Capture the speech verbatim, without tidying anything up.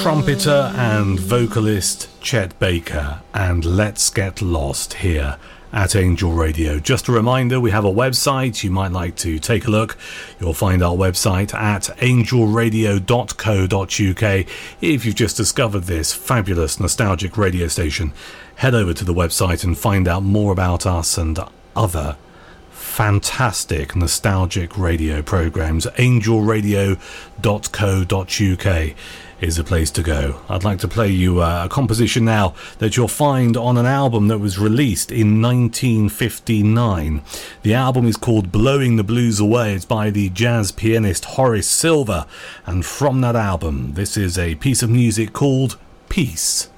trumpeter and vocalist Chet Baker, and Let's Get Lost here at Angel Radio. Just a reminder, we have a website. You might like to take a look. You'll find our website at angel radio dot co dot uk. If you've just discovered this fabulous nostalgic radio station, head over to the website and find out more about us and other fantastic nostalgic radio programs. angel radio dot co dot uk is a place to go. I'd like to play you uh, a composition now that you'll find on an album that was released in nineteen fifty-nine. The album is called Blowing the Blues Away. It's by the jazz pianist Horace Silver, and from that album, this is a piece of music called Peace.